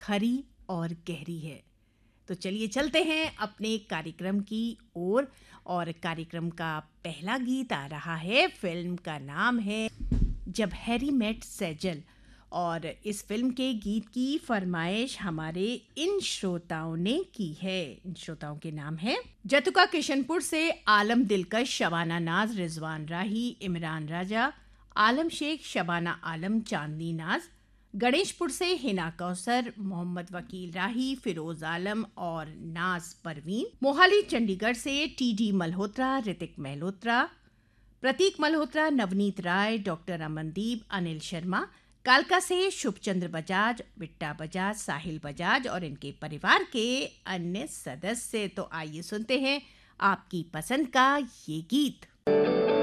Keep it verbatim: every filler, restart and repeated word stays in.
खरी और गहरी है। तो चलिए चलते हैं अपने कार्यक्रम की ओर और कार्यक्रम का पहला गीत आ रहा है। फिल्म का नाम है जब हैरी मेट सेजल और इस फिल्म के गीत की फरमाइश हमारे इन श्रोताओं ने की है। इन श्रोताओं के नाम है जतुका किशनपुर से आलम दिलकश, शबाना नाज, रिजवान राही, इमरान राजा, आलम शेख, शबाना आलम, चांदनी नाज, गणेशपुर से हिना कौसर, मोहम्मद वकील राही, फिरोज आलम और नाज परवीन, मोहाली चंडीगढ़ से टीडी मल्होत्रा, ऋतिक मल्होत्रा, प्रतीक मल्होत्रा, नवनीत राय, डॉक्टर अमनदीप, अनिल शर्मा, कालका से शुभचंद्र बजाज, बिट्टा बजाज, साहिल बजाज और इनके परिवार के अन्य सदस्य। तो आइए सुनते हैं आपकी पसंद का ये गीत।